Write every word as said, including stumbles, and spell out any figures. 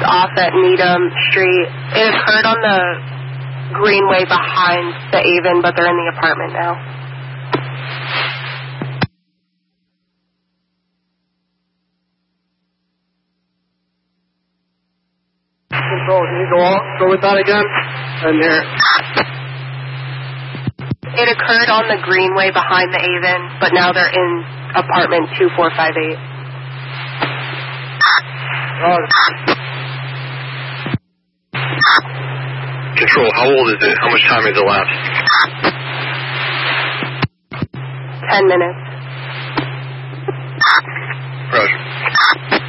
off at Needham Street. It occurred on the greenway behind the Avon, but they're in the apartment now. Control, can you go on? Go with that again? And there. It occurred on the greenway behind the Avon, but now they're in apartment two four five eight. Oh. Control, how old is it? How much time has elapsed? Ten minutes.